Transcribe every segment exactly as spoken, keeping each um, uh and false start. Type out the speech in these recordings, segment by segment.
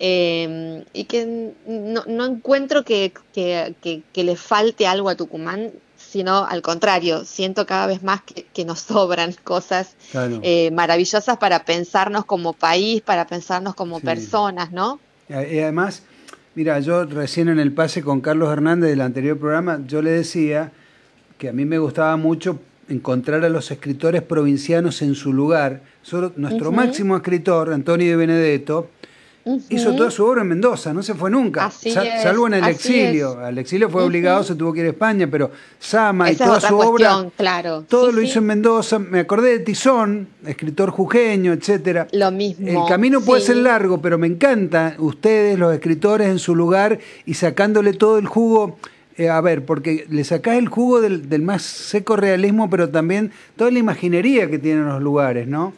eh, y que no, no encuentro que, que, que, que le falte algo a Tucumán, sino al contrario, siento cada vez más que, que nos sobran cosas Claro, eh, maravillosas para pensarnos como país, para pensarnos como sí. personas, ¿no? Y además, mira, yo recién en el pase con Carlos Hernández del anterior programa, yo le decía que a mí me gustaba mucho encontrar a los escritores provincianos en su lugar. Solo nuestro Ujú, máximo escritor, Antonio de Benedetto, hizo toda ujú. su obra en Mendoza, no se fue nunca, Así sal- salvo es, en el así exilio. es. Al exilio fue obligado, Ujú. se tuvo que ir a España, pero Sama y Esa es toda otra su obra, cuestión, claro. Sí, todo lo hizo en sí, Mendoza. Me acordé de Tizón, escritor jujeño, etcétera. lo El mismo, camino puede ser sí. largo, pero me encanta ustedes, los escritores, en su lugar y sacándole todo el jugo. Eh, a ver, porque le sacás el jugo del, del más seco realismo, pero también toda la imaginería que tienen los lugares, ¿no?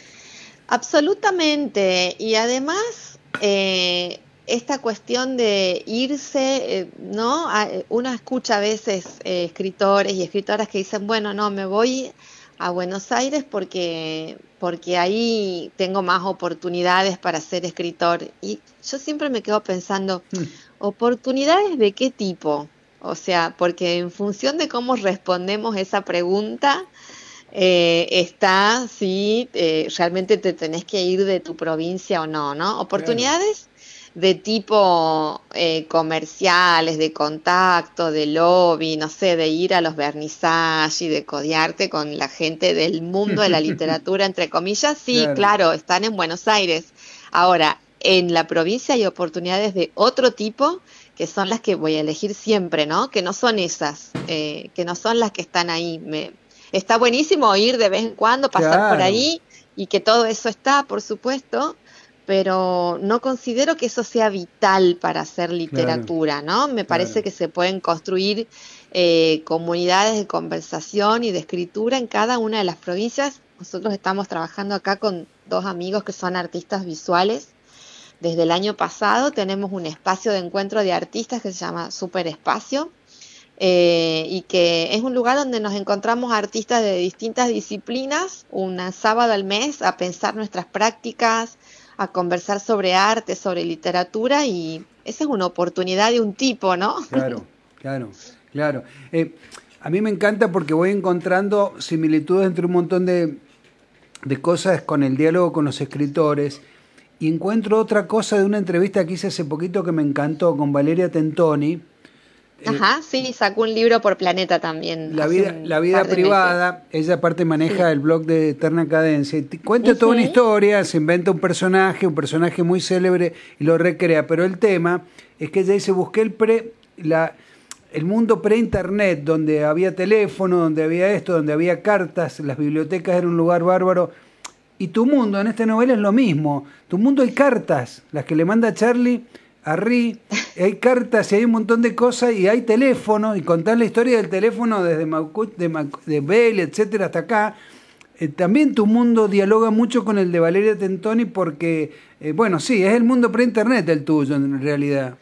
Absolutamente. Y además, eh, esta cuestión de irse, eh, ¿no? A- eh, uno escucha a veces eh, escritores y escritoras que dicen, bueno, no, me voy a Buenos Aires porque, porque ahí tengo más oportunidades para ser escritor. Y yo siempre me quedo pensando, ¿oportunidades de qué tipo? O sea, porque en función de cómo respondemos esa pregunta, eh, está si eh, realmente te tenés que ir de tu provincia o no, ¿no? Claro. Oportunidades de tipo eh, comerciales, de contacto, de lobby, no sé, de ir a los vernizajes y de codearte con la gente del mundo de la literatura, entre comillas, sí, Claro, claro, están en Buenos Aires. Ahora, en la provincia hay oportunidades de otro tipo que son las que voy a elegir siempre, ¿no? Que no son esas, eh, que no son las que están ahí. Me, Está buenísimo ir de vez en cuando, pasar por claro, ahí y que todo eso está, por supuesto, pero no considero que eso sea vital para hacer claro, literatura, ¿no? Me parece claro. que se pueden construir eh, comunidades de conversación y de escritura en cada una de las provincias. Nosotros estamos trabajando acá con dos amigos que son artistas visuales. Desde el año pasado tenemos un espacio de encuentro de artistas que se llama Super Espacio, eh, y que es un lugar donde nos encontramos artistas de distintas disciplinas, un sábado al mes, a pensar nuestras prácticas, a conversar sobre arte, sobre literatura, y esa es una oportunidad de un tipo, ¿no? Claro, claro, claro. Eh, a mí me encanta porque voy encontrando similitudes entre un montón de, de cosas con el diálogo con los escritores y encuentro otra cosa de una entrevista que hice hace poquito que me encantó con Valeria Tentoni, eh, Ajá, sí, sacó un libro por Planeta también la hace vida, un la vida par de meses. privada. Ella aparte maneja Sí. el blog de Eterna Cadencia y te- cuenta toda una Ujú. historia, se inventa un personaje, un personaje muy célebre y lo recrea, pero el tema es que ella dice, busqué el pre, la, el mundo pre-internet, donde había teléfono, donde había esto, donde había cartas, las bibliotecas eran un lugar bárbaro. Y tu mundo en esta novela es lo mismo. Tu mundo hay cartas, las que le manda Charlie a Ri, hay cartas y hay un montón de cosas y hay teléfono y contar la historia del teléfono desde Macu- de, Mac- de Bell, etcétera, hasta acá. Eh, también tu mundo dialoga mucho con el de Valeria Tentoni porque, eh, bueno, sí, es el mundo pre-internet el tuyo en realidad.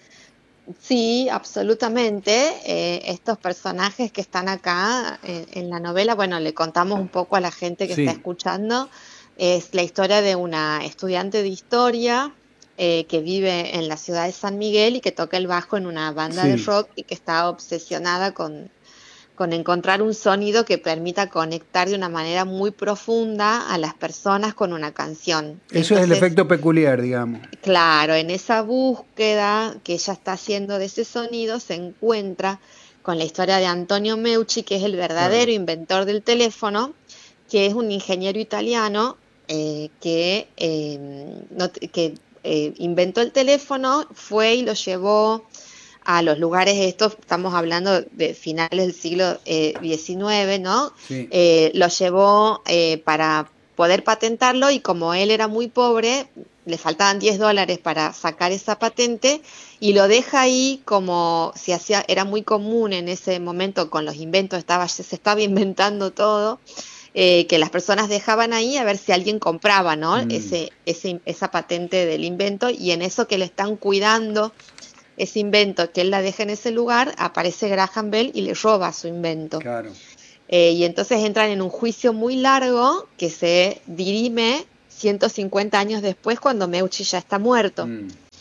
Sí, absolutamente. Eh, estos personajes que están acá en, en la novela, bueno, le contamos un poco a la gente que está Sí, escuchando, es la historia de una estudiante de historia eh, que vive en la ciudad de San Miguel y que toca el bajo en una banda de sí. rock y que está obsesionada con, con encontrar un sonido que permita conectar de una manera muy profunda a las personas con una canción. Eso es el Entonces, efecto peculiar, digamos. claro, en esa búsqueda que ella está haciendo de ese sonido se encuentra con la historia de Antonio Meucci, que es el verdadero Claro. inventor del teléfono, que es un ingeniero italiano eh, que, eh, no te- que eh, inventó el teléfono, fue y lo llevó a los lugares estos, estamos hablando de finales del siglo eh, diecinueve, ¿no? Sí. Eh, lo llevó eh, para poder patentarlo y como él era muy pobre, le faltaban diez dólares para sacar esa patente y lo deja ahí como si hacía, era muy común en ese momento con los inventos, estaba, se estaba inventando todo, eh, que las personas dejaban ahí a ver si alguien compraba, ¿no? Mm, Ese, ese, esa patente del invento y en eso que le están cuidando ese invento que él la deja en ese lugar, aparece Graham Bell y le roba su invento. claro. Eh, y entonces entran en un juicio muy largo que se dirime ciento cincuenta años después cuando Meucci ya está muerto. Mm.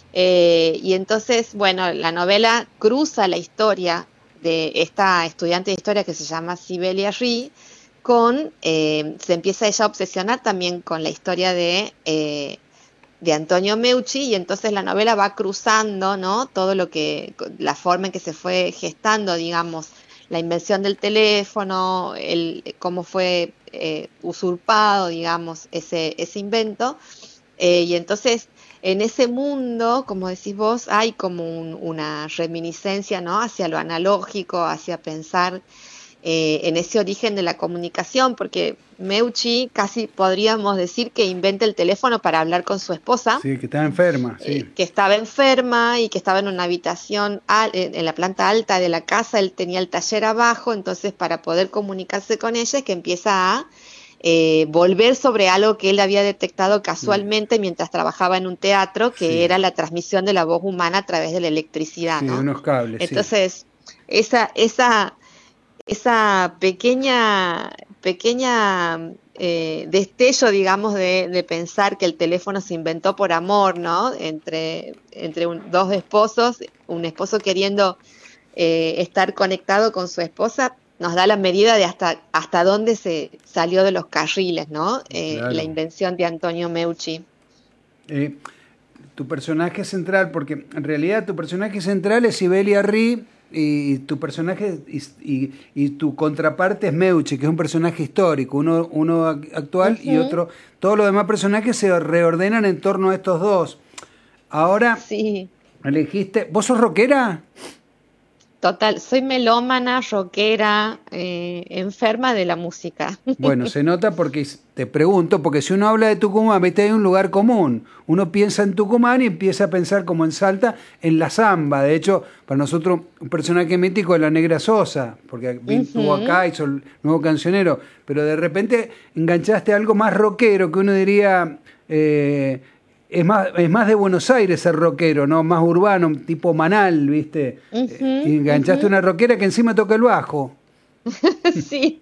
Eh, y entonces, bueno, la novela cruza la historia de esta estudiante de historia que se llama Sibelia Ree con, eh, se empieza ella a obsesionar también con la historia de, eh, de Antonio Meucci, y entonces la novela va cruzando, ¿no? Todo lo que, la forma en que se fue gestando, digamos, la invención del teléfono, el, cómo fue eh, usurpado, digamos, ese, ese invento. Eh, y entonces, en ese mundo, como decís vos, hay como un- una reminiscencia, ¿no? Hacia lo analógico, hacia pensar eh, en ese origen de la comunicación, porque Meucci casi podríamos decir que inventa el teléfono para hablar con su esposa, Sí, que está enferma, eh, sí. que estaba enferma y que estaba en una habitación al- en en la planta alta de la casa. Él tenía el taller abajo, entonces para poder comunicarse con ella es que empieza a eh, volver sobre algo que él había detectado Mm, casualmente mientras trabajaba en un teatro, que sí, era la transmisión de la voz humana a través de la electricidad, sí, de ¿no? unos cables, sí. Entonces, esa, esa esa pequeña, pequeña eh, destello, digamos, de, de pensar que el teléfono se inventó por amor, ¿no? Entre, entre un- dos esposos, un esposo queriendo eh, estar conectado con su esposa, nos da la medida de hasta, hasta dónde se salió de los carriles, ¿no? Eh, la Claro. invención de Antonio Meucci. Eh, tu personaje central, porque en realidad tu personaje central es Sibelia Ree y tu personaje y, y- y tu contraparte es Meucci, que es un personaje histórico, uno, uno ac- actual y Ujú. otro. Todos los demás personajes se reordenan en torno a estos dos. Ahora Sí. elegiste. ¿Vos sos rockera? Total, soy melómana, rockera, eh, enferma de la música. Bueno, se nota porque te pregunto, porque si uno habla de Tucumán, viste, hay un lugar común. Uno piensa en Tucumán y empieza a pensar como en Salta, en la samba. De hecho, para nosotros un personaje mítico es la Negra Sosa, porque vin- estuvo Ujú. acá, hizo el nuevo cancionero, pero de repente enganchaste algo más rockero, que uno diría, eh, es más, es más de Buenos Aires ser rockero, ¿no? Más urbano, tipo Manal, ¿viste? Eh, Ujú, y enganchaste ujú. una rockera que encima toca el bajo. Sí.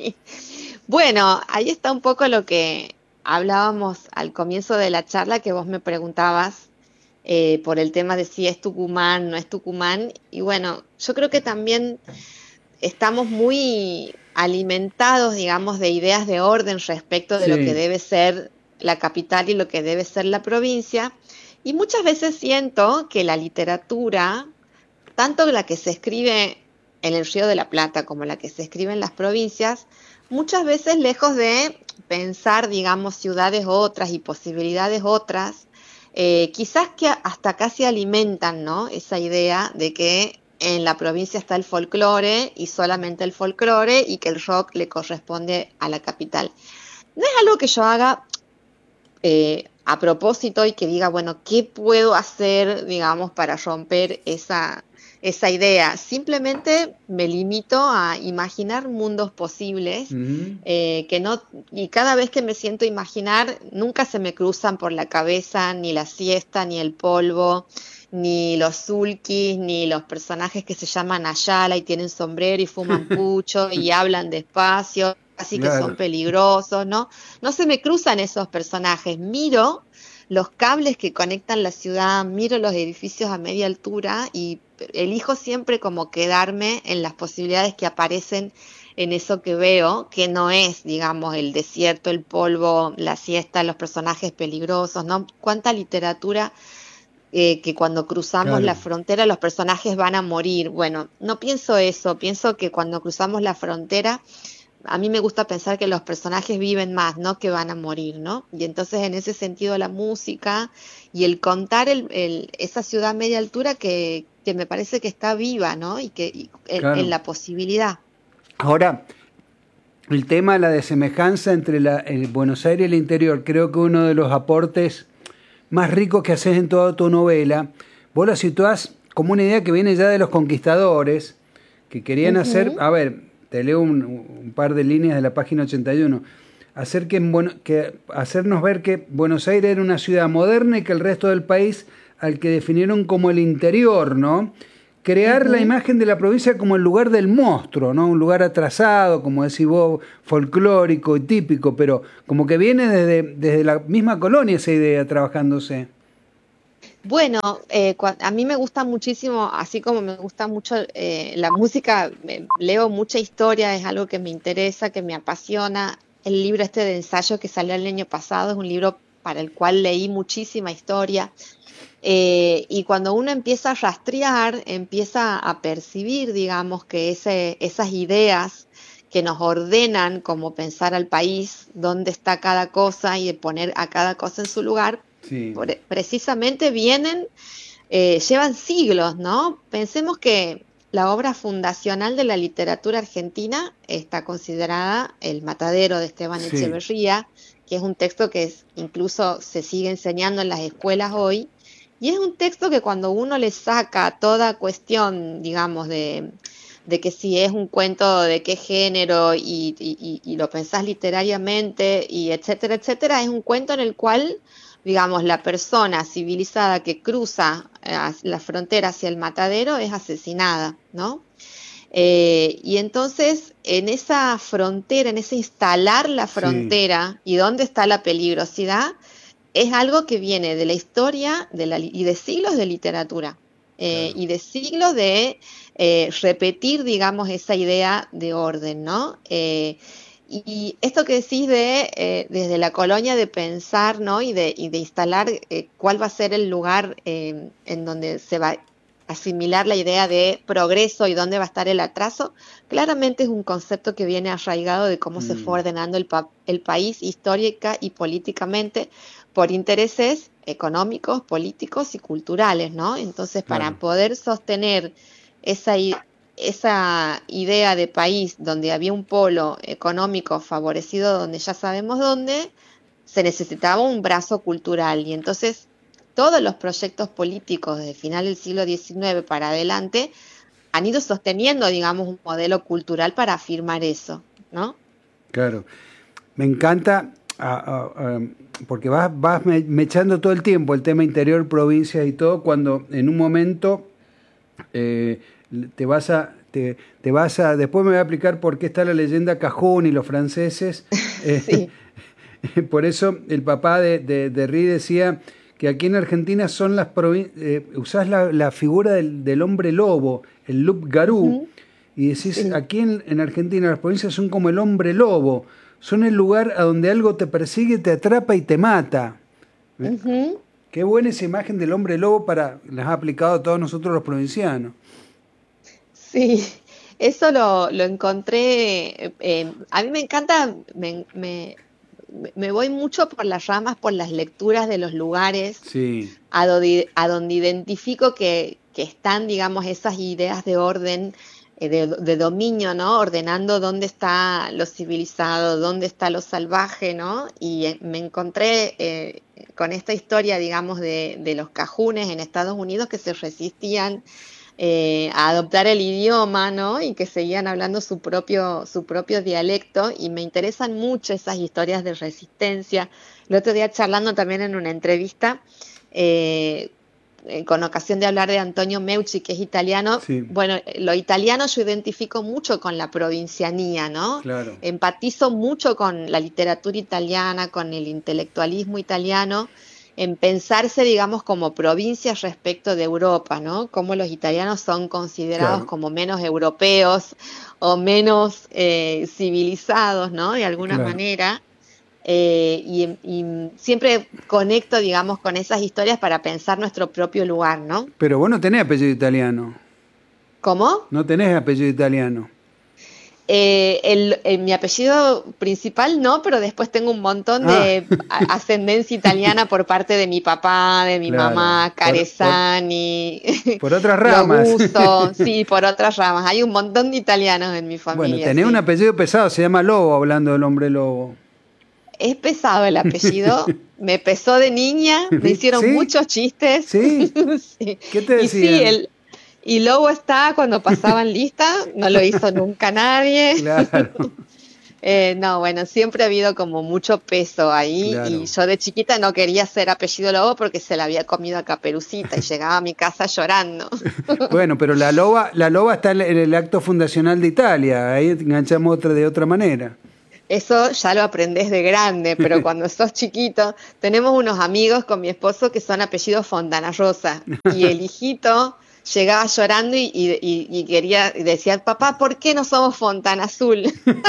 Bueno, ahí está un poco lo que hablábamos al comienzo de la charla, que vos me preguntabas eh, por el tema de si es Tucumán, no es Tucumán. Y bueno, yo creo que también estamos muy alimentados, digamos, de ideas de orden respecto de lo que Sí, debe ser la capital y lo que debe ser la provincia. Y muchas veces siento que la literatura, tanto la que se escribe en el Río de la Plata como la que se escribe en las provincias, muchas veces lejos de pensar, digamos, ciudades otras y posibilidades otras, eh, quizás que hasta casi alimentan, ¿no? Esa idea de que en la provincia está el folclore y solamente el folclore, y que el rock le corresponde a la capital. No es algo que yo haga eh, a propósito y que diga, bueno, ¿qué puedo hacer, digamos, para romper esa, esa idea? Simplemente me limito a imaginar mundos posibles, ujú, eh, que no, y cada vez que me siento a imaginar, nunca se me cruzan por la cabeza ni la siesta, ni el polvo, ni los sulkis, ni los personajes que se llaman Ayala y tienen sombrero y fuman pucho y hablan despacio, así que son claro. peligrosos, ¿no? No se me cruzan esos personajes. Miro los cables que conectan la ciudad, miro los edificios a media altura y elijo siempre como quedarme en las posibilidades que aparecen en eso que veo, que no es, digamos, el desierto, el polvo, la siesta, los personajes peligrosos, ¿no? Cuánta literatura eh, que cuando cruzamos la Claro, frontera los personajes van a morir. Bueno, no pienso eso, pienso que cuando cruzamos la frontera a mí me gusta pensar que los personajes viven más, no que van a morir, ¿no? Y entonces en ese sentido la música y el contar el, el- esa ciudad a media altura que, que me parece que está viva, ¿no? Y que y en, en claro. la posibilidad. Ahora, el tema de la desemejanza entre la, el Buenos Aires y el interior, creo que uno de los aportes más ricos que haces en toda tu novela, vos la situás como una idea que viene ya de los conquistadores, que querían hacer, Ujú. a ver, te leo un, un par de líneas de la página ochenta y uno, hacer que, en Bueno- que hacernos ver que Buenos Aires era una ciudad moderna y que el resto del país al que definieron como el interior, ¿no? Crear la Ujú. imagen de la provincia como el lugar del monstruo, ¿no? Un lugar atrasado, como decís vos, folclórico y típico, pero como que viene desde, desde la misma colonia esa idea trabajándose. Bueno, eh, cua- a mí me gusta muchísimo, así como me gusta mucho eh, la música, me- leo mucha historia, es algo que me interesa, que me apasiona. El libro este de ensayo que salió el año pasado es un libro para el cual leí muchísima historia. Eh, y cuando uno empieza a rastrear, empieza a percibir, digamos, que ese, esas ideas que nos ordenan como pensar al país, dónde está cada cosa y de poner a cada cosa en su lugar, Sí, por- precisamente vienen, eh, llevan siglos, ¿no? Pensemos que la obra fundacional de la literatura argentina está considerada El Matadero de Esteban sí, Echeverría, que es un texto que es- incluso se sigue enseñando en las escuelas hoy, y es un texto que cuando uno le saca toda cuestión, digamos, de, de que si es un cuento de qué género y, y- y- y lo pensás literariamente y etcétera, etcétera, es un cuento en el cual, digamos, la persona civilizada que cruza eh, la frontera hacia el matadero es asesinada, ¿no? Eh, y entonces, en esa frontera, en ese instalar la sí, frontera y dónde está la peligrosidad, es algo que viene de la historia de la, y de siglos de literatura eh, claro. y de siglos de eh, repetir, digamos, esa idea de orden, ¿no? Eh, y esto que decís de eh, desde la colonia de pensar, ¿no? Y de, y de instalar eh, cuál va a ser el lugar eh, en donde se va a asimilar la idea de progreso y dónde va a estar el atraso, claramente es un concepto que viene arraigado de cómo se fue Mm, ordenando el, pa el país histórica y políticamente por intereses económicos, políticos y culturales, ¿no? Entonces, para claro. poder sostener esa, esa idea de país donde había un polo económico favorecido, donde ya sabemos dónde, se necesitaba un brazo cultural. Y entonces, todos los proyectos políticos desde final del siglo diecinueve para adelante han ido sosteniendo, digamos, un modelo cultural para afirmar eso, ¿no? Claro, me encanta a- a- a- porque vas, vas me, me echando todo el tiempo el tema interior, provincias y todo, cuando en un momento eh, te vas a, te, te vas a, después me voy a explicar por qué está la leyenda Cajún y los franceses. eh, Sí. por eso el papá de, de, de Ri decía que aquí en Argentina son las provincias, eh, usás la, la figura del, del hombre lobo, el loup garou, Ujú. y decís, Sí. aquí en, en Argentina las provincias son como el hombre lobo, son el lugar a donde algo te persigue, te atrapa y te mata. ¿Eh? Ujú. Qué buena esa imagen del hombre lobo para, las ha aplicado a todos nosotros los provincianos. Sí, eso lo, lo encontré. Eh, eh, a mí me encanta, me, me, me voy mucho por las ramas, por las lecturas de los lugares Sí, a donde, a donde identifico que, que están, digamos, esas ideas de orden, eh, de, de dominio, ¿no? Ordenando dónde está lo civilizado, dónde está lo salvaje, ¿no? Y eh, me encontré eh, con esta historia, digamos, de, de los cajunes en Estados Unidos que se resistían eh, a adoptar el idioma, ¿no? Y que seguían hablando su propio, su propio dialecto, y me interesan mucho esas historias de resistencia. El otro día charlando también en una entrevista, eh, eh, con ocasión de hablar de Antonio Meucci, que es italiano, sí, bueno, lo italiano yo identifico mucho con la provincianía, ¿no? claro, Empatizo mucho con la literatura italiana, con el intelectualismo italiano, en pensarse, digamos, como provincias respecto de Europa, ¿no? Cómo los italianos son considerados claro, como menos europeos o menos eh, civilizados, ¿no? De alguna claro. manera. Eh, y, y siempre conecto, digamos, con esas historias para pensar nuestro propio lugar, ¿no? Pero vos no tenés apellido italiano, ¿Cómo? no tenés apellido italiano. Eh, el, eh, mi apellido principal no, pero después tengo un montón Ah, de a- ascendencia italiana por parte de mi papá, de mi claro, mamá, por, por, Caresani, por otras ramas. Logusto, sí, por otras ramas. Hay un montón de italianos en mi Bueno, familia, tenés un sí. apellido pesado, se llama Lobo, hablando del hombre lobo. Es pesado el apellido, me pesó de niña, me hicieron ¿Sí? muchos chistes. ¿Sí? Sí. ¿Qué te Y sí, decían? el, y Lobo está cuando pasaban lista, no lo hizo nunca nadie. Claro, Eh, no, bueno, siempre ha habido como mucho peso ahí, y claro. yo de chiquita no quería ser apellido Lobo porque se la había comido a Caperucita y llegaba a mi casa llorando. Bueno, pero la loba, la loba está en el acto fundacional de Italia, ahí enganchamos otra de otra manera. eso ya lo aprendés de grande, pero cuando sos chiquito, tenemos unos amigos con mi esposo que son apellidos Fontana Rosa, y el hijito llegaba llorando y, y, y quería, y decía, papá, ¿por qué no somos Fontana Azul?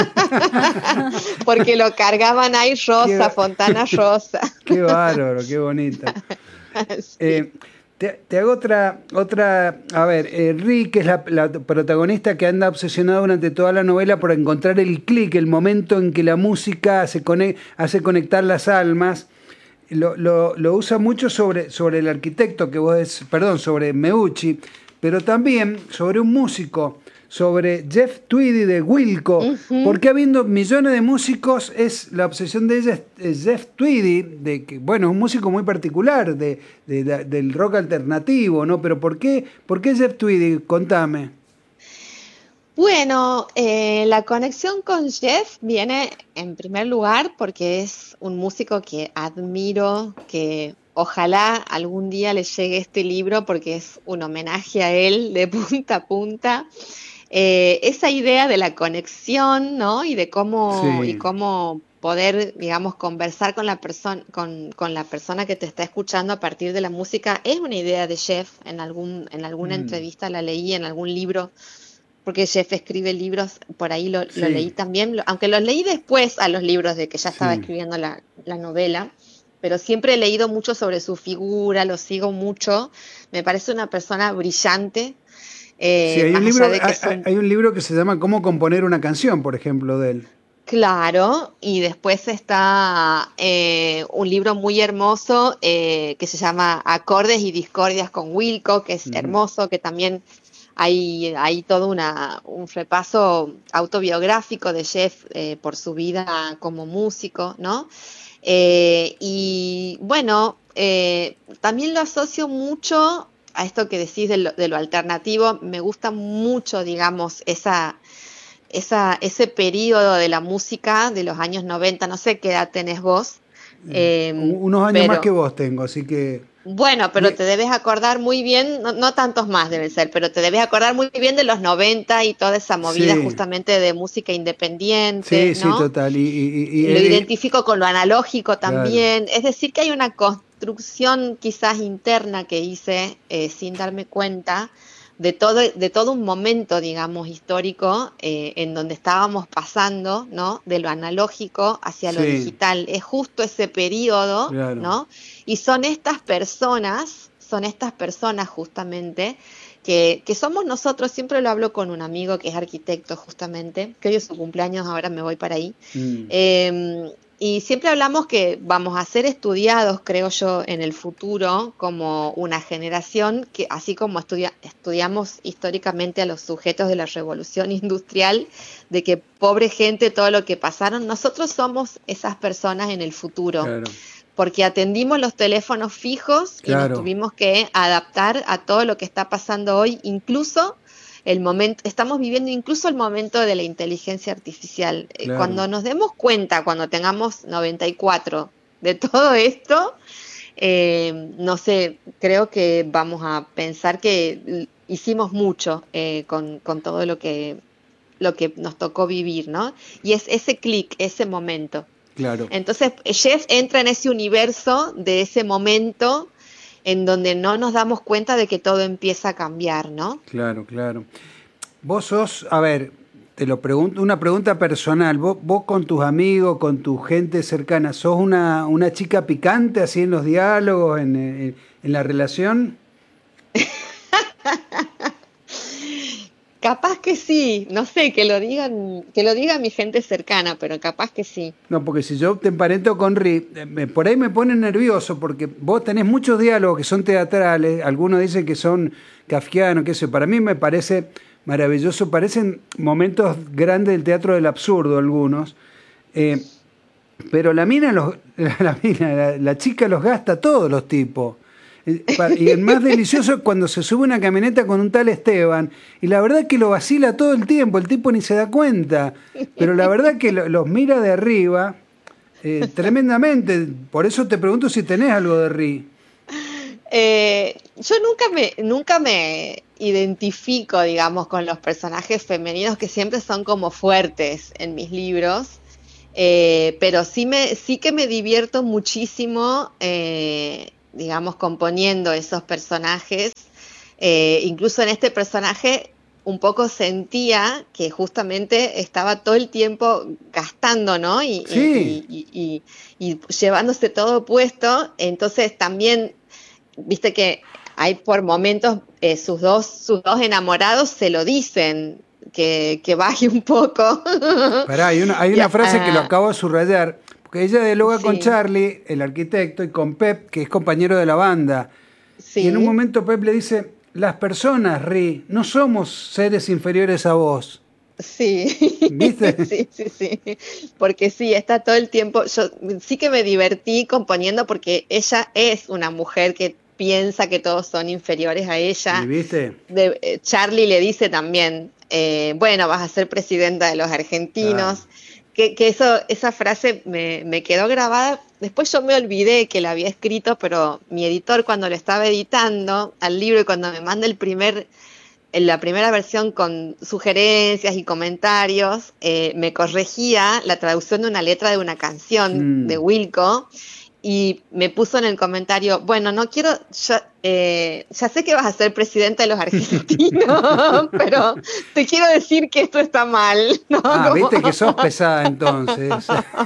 Porque lo cargaban ahí Rosa, Qué... Fontana Rosa. Qué bárbaro, qué bonito. Sí. Eh, te, te hago otra, otra, a ver, eh, Rick es la, la protagonista que anda obsesionada durante toda la novela por encontrar el clic, el momento en que la música hace, conect, hace conectar las almas. Lo, lo, lo usa mucho sobre, sobre el arquitecto, que vos es, perdón, sobre Meucci, pero también sobre un músico, sobre Jeff Tweedy de Wilco, uh-huh. Porque habiendo millones de músicos, es la obsesión de ella es Jeff Tweedy, de que, bueno, es un músico muy particular de, de, de, del rock alternativo, ¿no? Pero ¿por qué, por qué Jeff Tweedy? Contame. Bueno, eh, la conexión con Jeff viene en primer lugar porque es un músico que admiro, que ojalá algún día le llegue este libro porque es un homenaje a él de punta a punta. Eh, esa idea de la conexión, ¿no? Y de cómo, sí. y cómo poder, digamos, conversar con la persona, con, con la persona que te está escuchando a partir de la música, es una idea de Jeff. En algún, en alguna mm. entrevista la leí, en algún libro, porque Jeff escribe libros, por ahí lo, sí. lo leí también, lo, aunque los leí después a los libros de que ya estaba sí. escribiendo la, la novela, pero siempre he leído mucho sobre su figura, lo sigo mucho, me parece una persona brillante. Eh, sí, hay un, libro, hay, son... hay un libro que se llama Cómo componer una canción, por ejemplo, de él. Claro, y después está eh, un libro muy hermoso eh, que se llama Acordes y Discordias con Wilco, que es mm. hermoso, que también hay, hay todo una, un repaso autobiográfico de Jeff eh, por su vida como músico, ¿no? Eh, y bueno, eh, también lo asocio mucho a esto que decís de lo, de lo alternativo. Me gusta mucho, digamos, esa, esa, ese periodo de la música de los años noventa, no sé qué edad tenés vos. Eh, Unos años pero, más que vos tengo, así que... Bueno, pero te debes acordar muy bien, no, no tantos más deben ser, pero te debes acordar muy bien de los noventa y toda esa movida sí. justamente de música independiente, sí, ¿no? Sí, total. Y, y, y, y lo y, identifico con lo analógico también, claro. Es decir que hay una construcción quizás interna que hice eh, sin darme cuenta de todo, de todo un momento, digamos, histórico eh, en donde estábamos pasando, ¿no? De lo analógico hacia lo sí. digital. Es justo ese periodo, claro. ¿no? Y son estas personas, son estas personas justamente, que, que somos nosotros. Siempre lo hablo con un amigo que es arquitecto justamente, que hoy es su cumpleaños, ahora me voy para ahí. Mm. Eh, Y siempre hablamos que vamos a ser estudiados, creo yo, en el futuro como una generación que, así como estudia, estudiamos históricamente a los sujetos de la revolución industrial, de que pobre gente, todo lo que pasaron, nosotros somos esas personas en el futuro. Claro. Porque atendimos los teléfonos fijos claro. y nos tuvimos que adaptar a todo lo que está pasando hoy, incluso... El momento, estamos viviendo incluso el momento de la inteligencia artificial. Claro. Cuando nos demos cuenta, cuando tengamos noventa y cuatro de todo esto, eh, no sé, creo que vamos a pensar que hicimos mucho eh, con, con todo lo que, lo que nos tocó vivir, ¿no? Y es ese clic, ese momento. Claro. Entonces, Jeff entra en ese universo de ese momento en donde no nos damos cuenta de que todo empieza a cambiar, ¿no? Claro, claro. Vos sos, a ver, te lo pregunto, una pregunta personal, vos, vos con tus amigos, con tu gente cercana, ¿sos una, una chica picante así en los diálogos, en, en, en la relación? Capaz que sí, no sé, que lo digan, que lo diga mi gente cercana, pero capaz que sí. No, porque si yo te emparento con Ri, por ahí me pone nervioso, porque vos tenés muchos diálogos que son teatrales, algunos dicen que son kafkianos, qué sé, para mí me parece maravilloso, parecen momentos grandes del teatro del absurdo algunos, eh, pero la mina, los, la, mina la, la chica los gasta todos los tipos. Y el más delicioso es cuando se sube una camioneta con un tal Esteban y la verdad es que lo vacila todo el tiempo, el tipo ni se da cuenta, pero la verdad es que lo, los mira de arriba eh, tremendamente. Por eso te pregunto si tenés algo de Ri. Eh, yo nunca me, nunca me identifico, digamos, con los personajes femeninos que siempre son como fuertes en mis libros. Eh, pero sí, me, sí que me divierto muchísimo, eh, digamos, componiendo esos personajes. Eh, incluso en este personaje un poco sentía que justamente estaba todo el tiempo gastando, ¿no? Y, Sí. y, y, y, y llevándose todo puesto. Entonces también, viste que hay por momentos eh, sus, dos, sus dos enamorados se lo dicen. Que, que baje un poco. Pará, hay una, hay una frase que lo acabo de subrayar, porque ella dialoga sí. con Charlie, el arquitecto, y con Pep, que es compañero de la banda. Sí. Y en un momento Pep le dice, las personas, Ri, no somos seres inferiores a vos. Sí. ¿Viste? Sí, sí, sí. Porque sí, está todo el tiempo. Yo sí que me divertí componiendo porque ella es una mujer que piensa que todos son inferiores a ella. ¿Y viste? De, eh, Charlie le dice también, eh, bueno, vas a ser presidenta de los argentinos. Ah. Que, que eso, esa frase me, me quedó grabada. Después yo me olvidé que la había escrito, pero mi editor cuando lo estaba editando al libro y cuando me manda el primer, la primera versión con sugerencias y comentarios, eh, me corregía la traducción de una letra de una canción mm. de Wilco. Y me puso en el comentario, bueno, no quiero, ya, eh, ya sé que vas a ser presidenta de los argentinos, pero te quiero decir que esto está mal, ¿no? Ah, Como... viste que sos pesada entonces,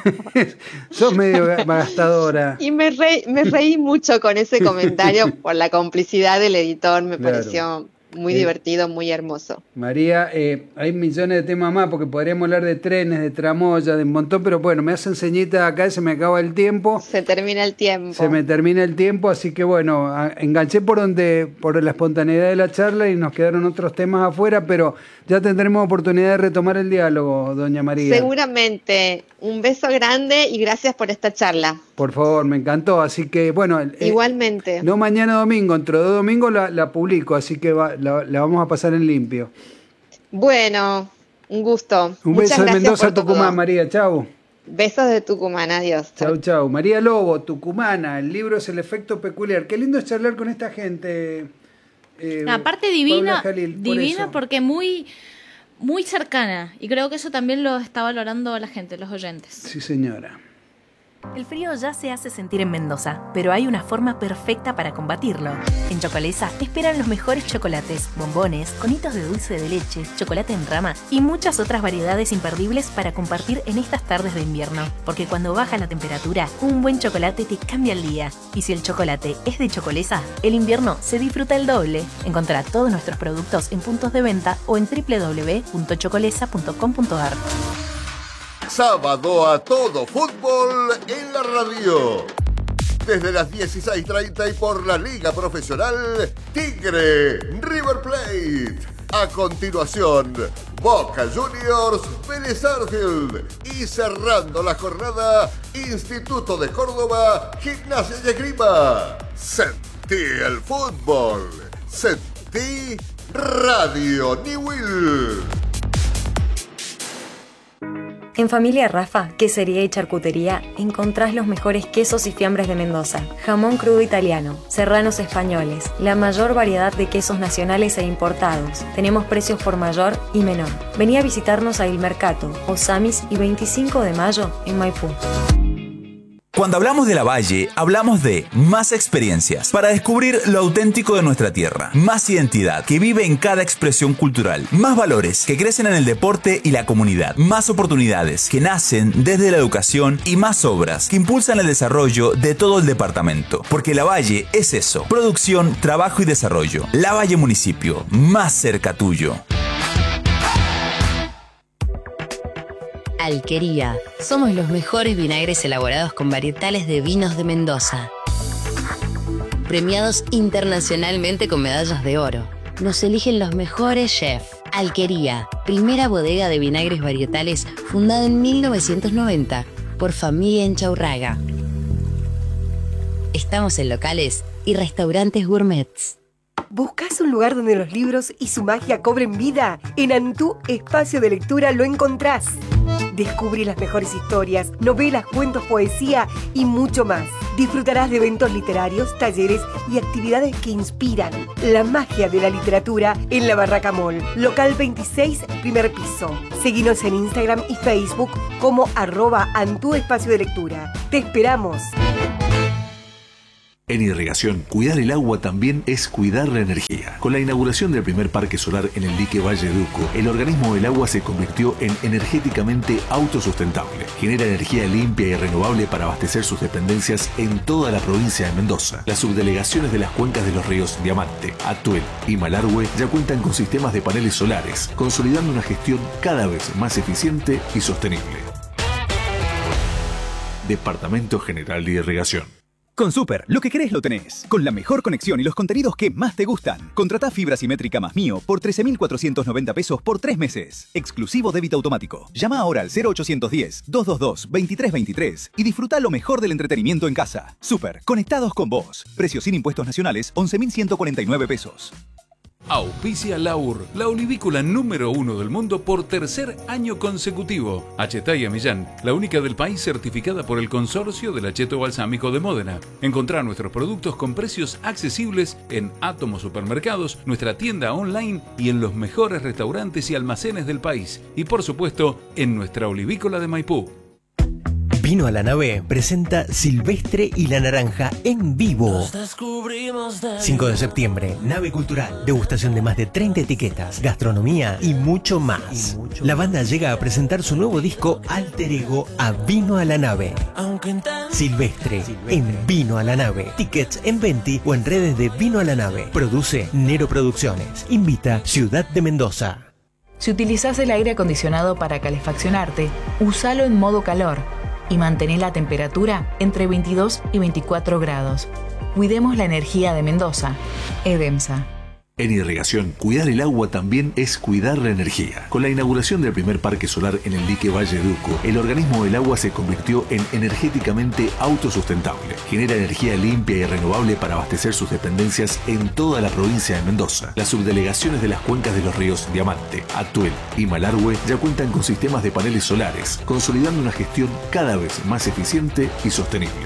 sos medio gastadora. Y me, re, me reí mucho con ese comentario por la complicidad del editor, me claro. pareció muy eh, divertido, muy hermoso. María, eh, hay millones de temas más porque podríamos hablar de trenes, de tramoya, de un montón, pero bueno, me hacen ceñita acá y se me acaba el tiempo. Se termina el tiempo. Se me termina el tiempo, así que bueno, a, enganché por donde, por la espontaneidad de la charla y nos quedaron otros temas afuera, pero ya tendremos oportunidad de retomar el diálogo, doña María. Seguramente. Un beso grande y gracias por esta charla. Por favor, me encantó, así que bueno. Igualmente. Eh, no mañana domingo, entre dos domingos la, la publico, así que va, la, la vamos a pasar en limpio. Bueno, un gusto. Un Muchas beso de Mendoza a Tucumán, todo. María, chau. Besos de Tucumán, adiós. Chau, chau. María Lobo, tucumana, el libro es El efecto peculiar. Qué lindo es charlar con esta gente. Eh, Aparte divina, Jalil, divina por porque muy... muy cercana, y creo que eso también lo está valorando la gente, los oyentes. Sí, señora. El frío ya se hace sentir en Mendoza, pero hay una forma perfecta para combatirlo. En Chocolesa esperan los mejores chocolates, bombones, conitos de dulce de leche, chocolate en rama y muchas otras variedades imperdibles para compartir en estas tardes de invierno. Porque cuando baja la temperatura, un buen chocolate te cambia el día. Y si el chocolate es de Chocolesa, el invierno se disfruta el doble. Encontrá todos nuestros productos en puntos de venta o en doble u doble u doble u punto chocolesa punto com punto a r. Sábado a todo fútbol en la radio. Desde las dieciséis treinta y por la Liga Profesional Tigre River Plate. A continuación, Boca Juniors Vélez Sarsfield. Y cerrando la jornada, Instituto de Córdoba Gimnasia y Esgrima. Sentí el fútbol. Sentí Radio Newell. En Familia Rafa, Quesería y Charcutería, encontrás los mejores quesos y fiambres de Mendoza, jamón crudo italiano, serranos españoles, la mayor variedad de quesos nacionales e importados. Tenemos precios por mayor y menor. Vení a visitarnos a Il Mercato, Osamis y veinticinco de mayo en Maipú. Cuando hablamos de La Valle, hablamos de más experiencias para descubrir lo auténtico de nuestra tierra, más identidad que vive en cada expresión cultural, más valores que crecen en el deporte y la comunidad, más oportunidades que nacen desde la educación y más obras que impulsan el desarrollo de todo el departamento. Porque La Valle es eso, producción, trabajo y desarrollo. La Valle Municipio, más cerca tuyo. Alquería. Somos los mejores vinagres elaborados con varietales de vinos de Mendoza. Premiados internacionalmente con medallas de oro. Nos eligen los mejores chefs. Alquería, primera bodega de vinagres varietales fundada en mil novecientos noventa por familia Enchaurraga. Estamos en locales y restaurantes gourmets. ¿Buscas un lugar donde los libros y su magia cobren vida? En Antú Espacio de Lectura lo encontrás. Descubre las mejores historias, novelas, cuentos, poesía y mucho más. Disfrutarás de eventos literarios, talleres y actividades que inspiran la magia de la literatura en la Barraca Mall, local veintiséis, primer piso. Seguinos en Instagram y Facebook como arroba Antú Espacio de Lectura. ¡Te esperamos! En irrigación, cuidar el agua también es cuidar la energía. Con la inauguración del primer parque solar en el dique Valle de Uco, el organismo del agua se convirtió en energéticamente autosustentable. Genera energía limpia y renovable para abastecer sus dependencias en toda la provincia de Mendoza. Las subdelegaciones de las cuencas de los ríos Diamante, Atuel y Malargüe ya cuentan con sistemas de paneles solares, consolidando una gestión cada vez más eficiente y sostenible. Departamento General de Irrigación. Con Super, lo que querés lo tenés. Con la mejor conexión y los contenidos que más te gustan. Contratá fibra simétrica más Mío por trece mil cuatrocientos noventa pesos por tres meses. Exclusivo débito automático. Llama ahora al cero ochocientos diez, doscientos veintidós, veintitrés veintitrés y disfruta lo mejor del entretenimiento en casa. Super, conectados con vos. Precio sin impuestos nacionales, once mil ciento cuarenta y nueve pesos. Auspicia Laur, la olivícola número uno del mundo por tercer año consecutivo. Achetaya Millán, la única del país certificada por el Consorcio del Acheto Balsámico de Módena. Encontrá nuestros productos con precios accesibles en Átomo Supermercados, nuestra tienda online y en los mejores restaurantes y almacenes del país. Y por supuesto, en nuestra olivícola de Maipú. Vino a la Nave presenta Silvestre y la Naranja en vivo. cinco de septiembre, Nave Cultural. Degustación de más de treinta etiquetas, gastronomía y mucho más. Y mucho la banda más. Llega a presentar su nuevo disco Alter Ego a Vino a la Nave. Silvestre, Silvestre en Vino a la Nave. Tickets en Venti o en redes de Vino a la Nave. Produce Nero Producciones. Invita Ciudad de Mendoza. Si utilizás el aire acondicionado para calefaccionarte, úsalo en modo calor y mantén la temperatura entre veintidós y veinticuatro grados. Cuidemos la energía de Mendoza. Edemsa. En irrigación, cuidar el agua también es cuidar la energía. Con la inauguración del primer parque solar en el dique Valle de Uco, el organismo del agua se convirtió en energéticamente autosustentable. Genera energía limpia y renovable para abastecer sus dependencias en toda la provincia de Mendoza. Las subdelegaciones de las cuencas de los ríos Diamante, Atuel y Malargüe ya cuentan con sistemas de paneles solares, consolidando una gestión cada vez más eficiente y sostenible.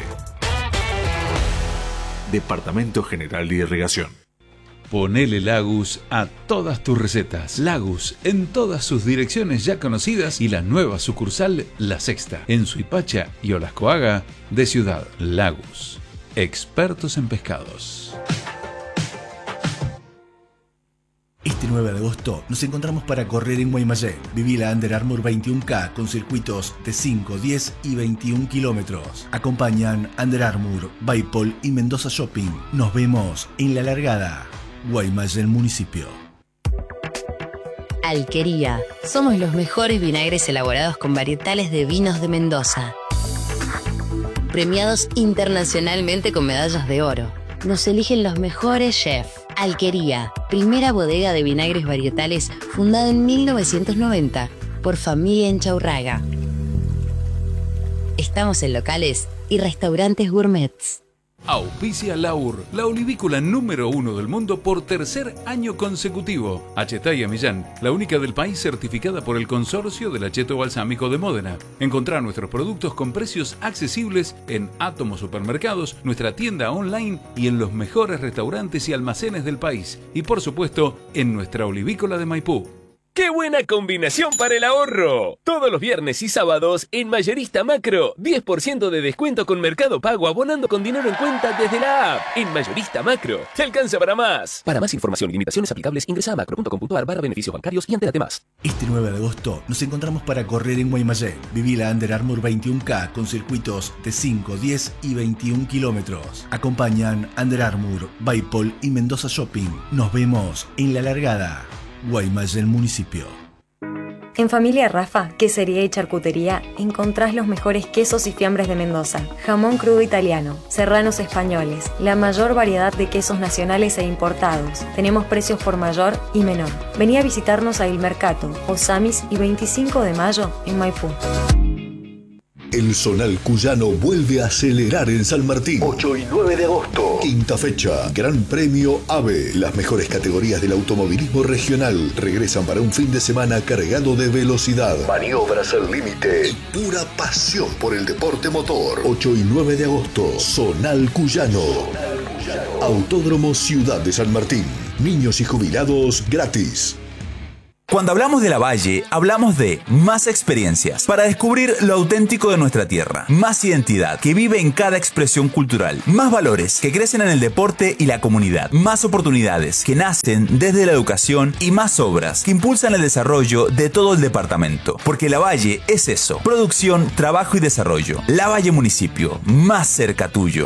Departamento General de Irrigación. Ponele Lagus a todas tus recetas. Lagus en todas sus direcciones ya conocidas y la nueva sucursal La Sexta en Suipacha y Olascoaga de Ciudad. Lagus, expertos en pescados. Este nueve de agosto nos encontramos para correr en Guaymallén. Viví la Under Armour veintiuno K con circuitos de cinco, diez y veintiún kilómetros. Acompañan Under Armour, Baipol y Mendoza Shopping. Nos vemos en la largada. Guaymallén Municipio. Alquería. Somos los mejores vinagres elaborados con varietales de vinos de Mendoza. Premiados internacionalmente con medallas de oro. Nos eligen los mejores chefs. Alquería. Primera bodega de vinagres varietales fundada en mil novecientos noventa por familia Enchaurraga. Estamos en locales y restaurantes gourmets. Auspicia Laur, la olivícola número uno del mundo por tercer año consecutivo. Achetaya Millán, la única del país certificada por el Consorcio del Acheto Balsámico de Módena. Encontrá nuestros productos con precios accesibles en Átomo Supermercados, nuestra tienda online y en los mejores restaurantes y almacenes del país. Y por supuesto, en nuestra olivícola de Maipú. ¡Qué buena combinación para el ahorro! Todos los viernes y sábados en Mayorista Macro, diez por ciento de descuento con Mercado Pago abonando con dinero en cuenta desde la app. En Mayorista Macro, te alcanza para más. Para más información y limitaciones aplicables, ingresa a macro punto com punto ar barra beneficios bancarios y entérate más. Este nueve de agosto nos encontramos para correr en Guaymallén. Viví la Under Armour veintiuno K con circuitos de cinco, diez y veintiún kilómetros. Acompañan Under Armour, Baipol y Mendoza Shopping. Nos vemos en la largada. Guaymallén Municipio. En Familia Rafa, Quesería y Charcutería, encontrás los mejores quesos y fiambres de Mendoza, jamón crudo italiano, serranos españoles, la mayor variedad de quesos nacionales e importados. Tenemos precios por mayor y menor. Vení a visitarnos a Il Mercato, Osamis y veinticinco de mayo en Maipú. El Zonal Cuyano vuelve a acelerar en San Martín. ocho y nueve de agosto. Quinta fecha. Gran Premio AVE. Las mejores categorías del automovilismo regional regresan para un fin de semana cargado de velocidad, Maniobras al límite y pura pasión por el deporte motor. ocho y nueve de agosto. Zonal Cuyano. Autódromo Ciudad de San Martín. Niños y jubilados gratis. Cuando hablamos de la Valle, hablamos de más experiencias para descubrir lo auténtico de nuestra tierra, más identidad que vive en cada expresión cultural, más valores que crecen en el deporte y la comunidad, más oportunidades que nacen desde la educación y más obras que impulsan el desarrollo de todo el departamento. Porque la Valle es eso, producción, trabajo y desarrollo. La Valle Municipio, más cerca tuyo.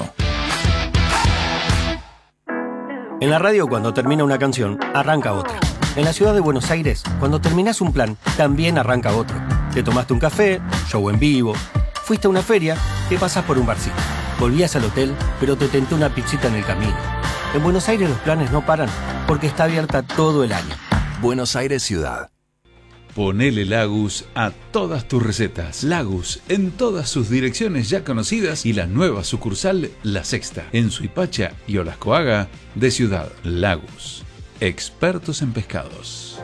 En la radio, cuando termina una canción, arranca otra. En la ciudad de Buenos Aires, cuando terminás un plan, también arranca otro. Te tomaste un café, show en vivo, fuiste a una feria, te pasás por un barcito. Volvías al hotel, pero te tentó una pizzita en el camino. En Buenos Aires los planes no paran, porque está abierta todo el año. Buenos Aires Ciudad. Ponele Lagus a todas tus recetas. Lagus en todas sus direcciones ya conocidas y la nueva sucursal La Sexta, en Suipacha y Olascoaga de Ciudad. Lagus, expertos en pescados.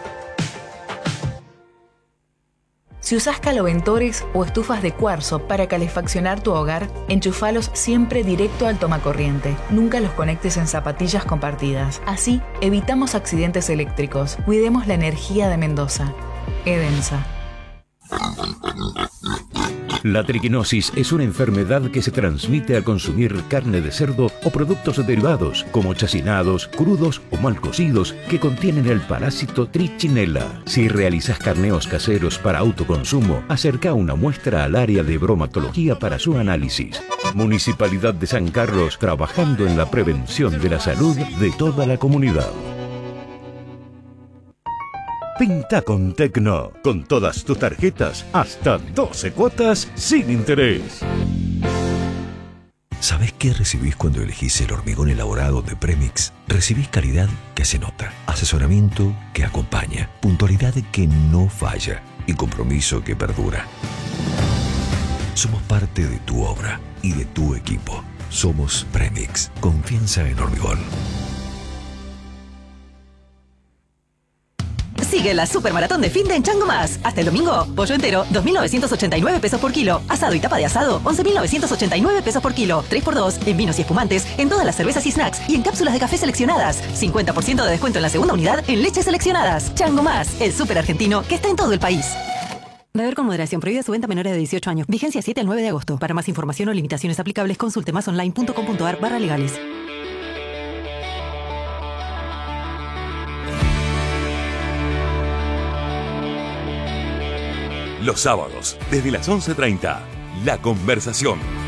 Si usás caloventores o estufas de cuarzo para calefaccionar tu hogar, enchufalos siempre directo al tomacorriente. Nunca los conectes en zapatillas compartidas. Así, evitamos accidentes eléctricos. Cuidemos la energía de Mendoza. Edensa. La triquinosis es una enfermedad que se transmite al consumir carne de cerdo o productos derivados, como chacinados, crudos o mal cocidos, que contienen el parásito Trichinella. Si realizas carneos caseros para autoconsumo, acerca una muestra al área de bromatología para su análisis. Municipalidad de San Carlos, trabajando en la prevención de la salud de toda la comunidad. Pinta con Tecno, con todas tus tarjetas, hasta doce cuotas sin interés. ¿Sabés qué recibís cuando elegís el hormigón elaborado de Premix? Recibís calidad que se nota, asesoramiento que acompaña, puntualidad que no falla y compromiso que perdura. Somos parte de tu obra y de tu equipo. Somos Premix, confianza en hormigón. Sigue la supermaratón de fin de en Chango Más. Hasta el domingo, pollo entero, dos mil novecientos ochenta y nueve pesos por kilo. Asado y tapa de asado, once mil novecientos ochenta y nueve pesos por kilo. tres por dos en vinos y espumantes, en todas las cervezas y snacks y en cápsulas de café seleccionadas. cincuenta por ciento de descuento en la segunda unidad en leches seleccionadas. Chango Más, el súper argentino que está en todo el país. Beber con moderación. Prohibida su venta a menores de dieciocho años. Vigencia siete al nueve de agosto. Para más información o limitaciones aplicables, consulte masonline punto com punto ar barra legales. Los sábados, desde las once treinta, La Conversación.